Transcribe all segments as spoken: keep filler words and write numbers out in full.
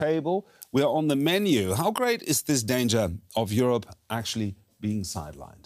table. We are on the menu. How great is this danger of Europe actually being sidelined?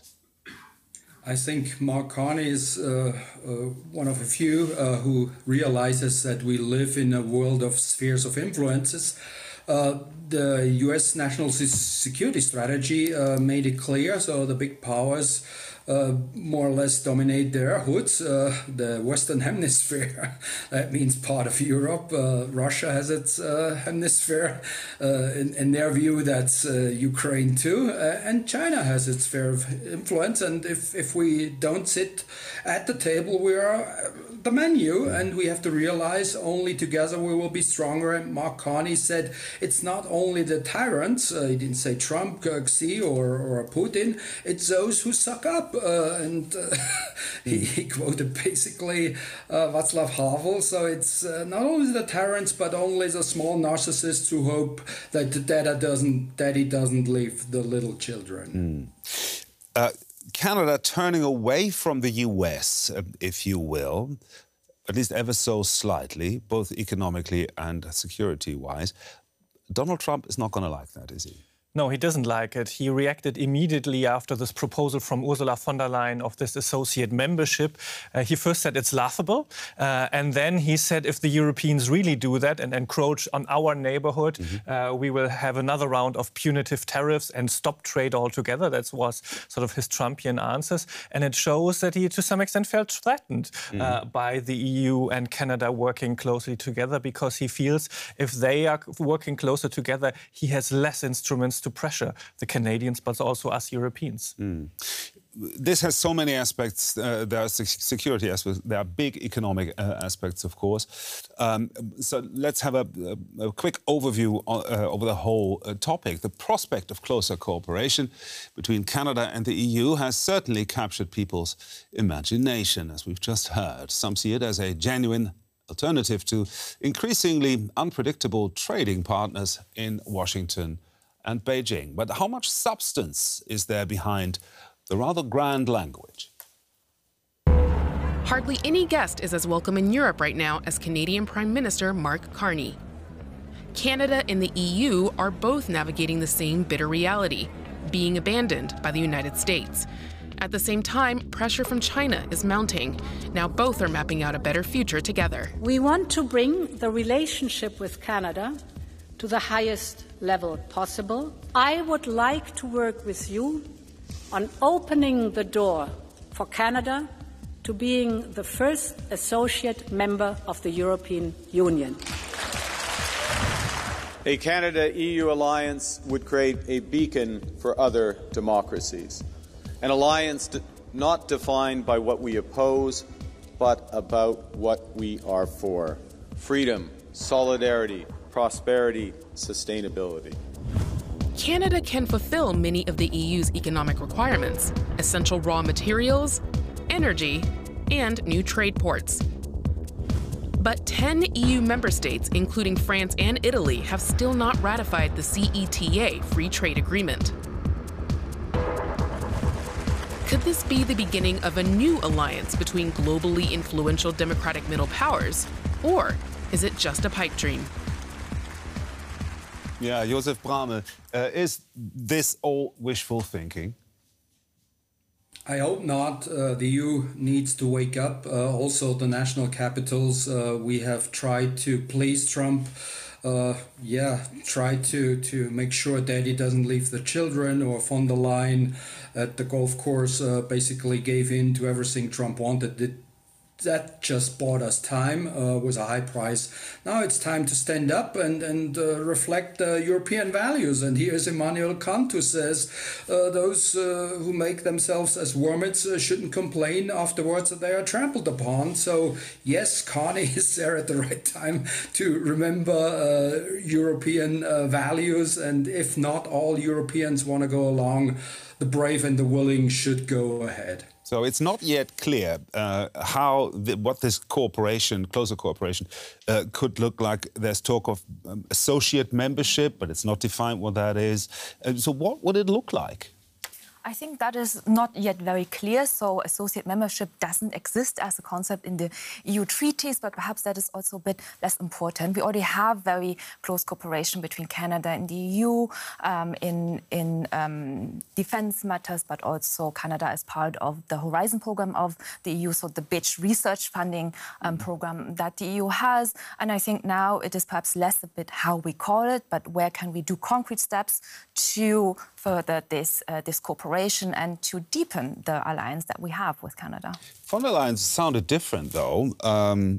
I think Mark Carney is uh, uh, one of a few uh, who realizes that we live in a world of spheres of influences. Uh, the U S national security strategy uh, made it clear, so the big powers uh, more or less dominate their hoods. Uh, the Western Hemisphere, that means part of Europe. Uh, Russia has its uh, hemisphere. Uh, in, in their view, that's uh, Ukraine too. Uh, and China has its sphere of influence. And if, if we don't sit at the table, we are the menu. And we have to realize only together we will be stronger. And Mark Carney said it's not only the tyrants, uh, he didn't say Trump, Xi or, or Putin, it's those who suck up. Uh, and uh, he, he quoted basically uh, Václav Havel. So it's uh, not only the tyrants, but only the small narcissists who hope that the daddy doesn't, daddy doesn't leave the little children. Mm. Uh, Canada turning away from the U S, uh, if you will, at least ever so slightly, both economically and security-wise. Donald Trump is not going to like that, is he? No, he doesn't like it. He reacted immediately after this proposal from Ursula von der Leyen of this associate membership. Uh, he first said it's laughable. Uh, and then he said if the Europeans really do that and encroach on our neighborhood, mm-hmm. uh, we will have another round of punitive tariffs and stop trade altogether. That was sort of his Trumpian answers. And it shows that he, to some extent, felt threatened mm-hmm. uh, by the E U and Canada working closely together, because he feels if they are working closer together, he has less instruments to pressure the Canadians, but also us Europeans. Mm. This has so many aspects. Uh, there are security aspects. There are big economic uh, aspects, of course. Um, so let's have a, a, a quick overview uh, over the whole uh, topic. The prospect of closer cooperation between Canada and the E U has certainly captured people's imagination, as we've just heard. Some see it as a genuine alternative to increasingly unpredictable trading partners in Washington and Beijing. But how much substance is there behind the rather grand language? Hardly any guest is as welcome in Europe right now as Canadian Prime Minister Mark Carney. Canada and the E U are both navigating the same bitter reality, being abandoned by the United States. At the same time, pressure from China is mounting. Now both are mapping out a better future together. We want to bring the relationship with Canada to the highest level possible. I would like to work with you on opening the door for Canada to being the first associate member of the European Union. A Canada-E U alliance would create a beacon for other democracies. An alliance de- not defined by what we oppose, but about what we are for. Freedom, solidarity, prosperity, sustainability. Canada can fulfill many of the E U's economic requirements: essential raw materials, energy, and new trade ports. But ten E U member states, including France and Italy, have still not ratified the C E T A free trade agreement. Could this be the beginning of a new alliance between globally influential democratic middle powers? Or is it just a pipe dream? Yeah, Josef Bramel, uh, is this all wishful thinking? I hope not. Uh, the E U needs to wake up. Uh, also, the national capitals, uh, we have tried to please Trump. Uh, yeah, try to, to make sure that he doesn't leave the children, or von der Leyen at the golf course uh, basically gave in to everything Trump wanted. It, that just bought us time, uh, was a high price. Now it's time to stand up and, and uh, reflect uh, European values. And here's Immanuel Kant, who says uh, those uh, who make themselves as wormits uh, shouldn't complain afterwards that they are trampled upon. So yes, Carney is there at the right time to remember uh, European uh, values. And if not all Europeans want to go along, the brave and the willing should go ahead. So it's not yet clear uh, how the, what this cooperation, closer cooperation, uh, could look like. There's talk of um, associate membership, but it's not defined what that is. Uh, so what would it look like? I think that is not yet very clear. So associate membership doesn't exist as a concept in the E U treaties, but perhaps that is also a bit less important. We already have very close cooperation between Canada and the E U um, in, in um, defense matters, but also Canada is part of the Horizon program of the E U, so the B I T research funding um, program that the E U has. And I think now it is perhaps less a bit how we call it, but where can we do concrete steps to further this, uh, this cooperation and to deepen the alliance that we have with Canada. Von der Leyen sounded different, though. Um,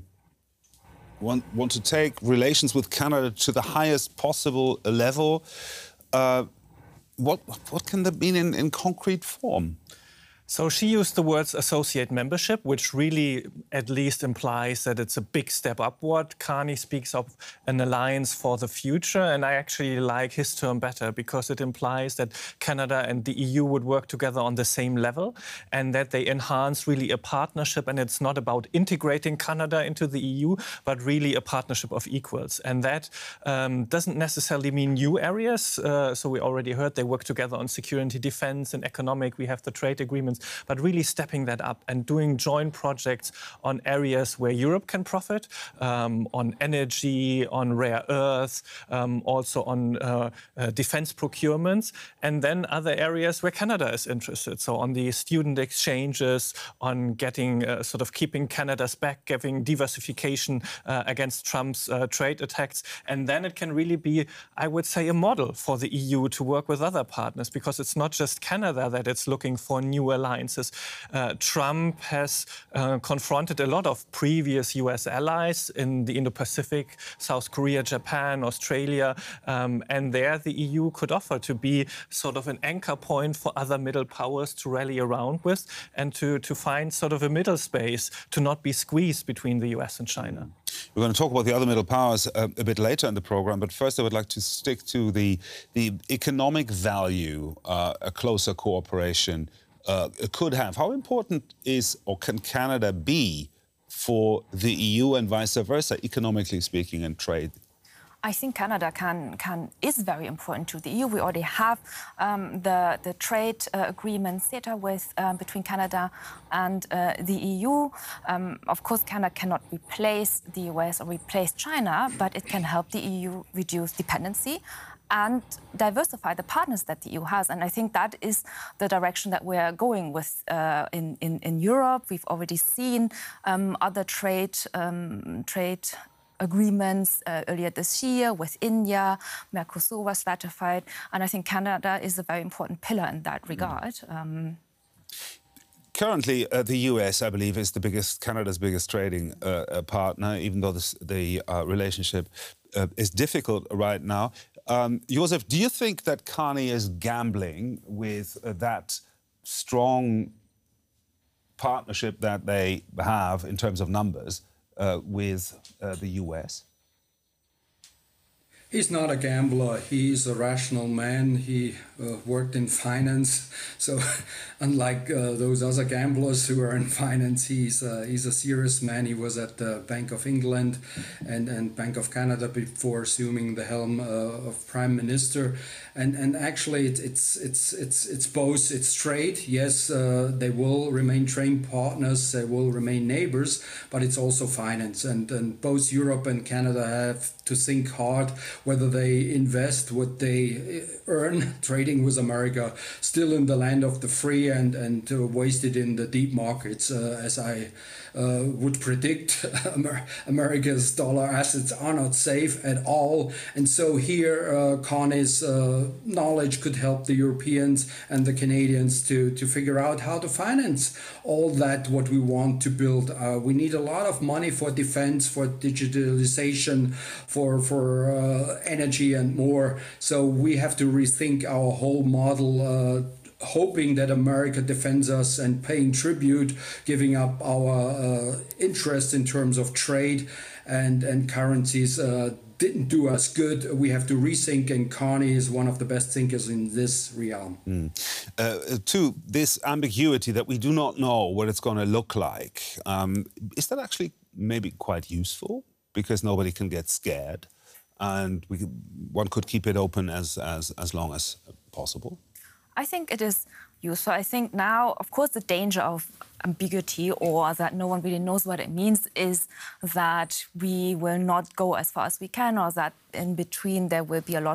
want, want to take relations with Canada to the highest possible level. Uh, what, what can that mean in, in concrete form? So she used the words associate membership, which really at least implies that it's a big step upward. Carney speaks of an alliance for the future, and I actually like his term better because it implies that Canada and the E U would work together on the same level and that they enhance really a partnership, and it's not about integrating Canada into the E U, but really a partnership of equals. And that um, doesn't necessarily mean new areas. Uh, so we already heard they work together on security, defense and economic. We have the trade agreements. But really stepping that up and doing joint projects on areas where Europe can profit, um, on energy, on rare earths, um, also on uh, uh, defense procurements, and then other areas where Canada is interested. So on the student exchanges, on getting uh, sort of keeping Canada's back, giving diversification uh, against Trump's uh, trade attacks. And then it can really be, I would say, a model for the E U to work with other partners, because it's not just Canada that it's looking for new alliances. Uh, Trump has uh, confronted a lot of previous U S allies in the Indo-Pacific, South Korea, Japan, Australia, um, and there the E U could offer to be sort of an anchor point for other middle powers to rally around with and to, to find sort of a middle space to not be squeezed between the U S and China. We're going to talk about the other middle powers uh, a bit later in the programme, but first I would like to stick to the, the economic value uh, a closer cooperation Uh, could have. How important is or can Canada be for the E U and vice versa, economically speaking, and trade? I think Canada can, can is very important to the E U. We already have um, the, the trade uh, agreement CETA with um, between Canada and uh, the E U. Um, of course, Canada cannot replace the U S or replace China, but it can help the E U reduce dependency and diversify the partners that the E U has. And I think that is the direction that we're going with uh, in, in, in Europe. We've already seen um, other trade, um, trade agreements uh, earlier this year with India. Mercosur was ratified. And I think Canada is a very important pillar in that regard. Um, Currently, uh, the U S, I believe, is the biggest, Canada's biggest trading uh, partner, even though this, the uh, relationship uh, is difficult right now. Um, Josef, do you think that Carney is gambling with uh, that strong partnership that they have in terms of numbers uh, with uh, the U S? He's not a gambler. He's a rational man. He uh, worked in finance. So unlike uh, those other gamblers who are in finance, he's, uh, he's a serious man. He was at the Bank of England and, and Bank of Canada before assuming the helm uh, of Prime Minister. And, and actually, it, it's, it's, it's, it's both. It's trade. Yes, uh, they will remain trade partners. They will remain neighbors. But it's also finance. And, and both Europe and Canada have to think hard whether they invest what they earn trading with America still in the land of the free and, and uh, waste it in the deep markets, uh, as I uh, would predict. Amer America's dollar assets are not safe at all. And so here, uh, Carney's uh, knowledge could help the Europeans and the Canadians to, to figure out how to finance all that what we want to build. Uh, we need a lot of money for defense, for digitalization, for, for uh, energy and more. So we have to rethink our whole model, uh, hoping that America defends us and paying tribute, giving up our uh, interest in terms of trade and, and currencies uh, didn't do us good. We have to rethink, and Carney is one of the best thinkers in this realm. Mm. Uh, to this ambiguity that we do not know what it's going to look like, um, is that actually maybe quite useful? Because nobody can get scared, and we could, one could keep it open as, as, as long as possible? I think it is U. So I think now, of course, the danger of ambiguity or that no one really knows what it means is that we will not go as far as we can, or that in between there will be a lot